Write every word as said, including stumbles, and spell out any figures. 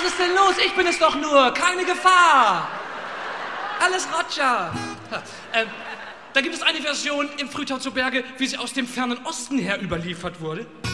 was ist denn los? Ich bin es doch nur. Keine Gefahr. Alles Roger. Ähm, da gibt es eine Version im Frühtau zu Berge, wie sie aus dem fernen Osten her überliefert wurde.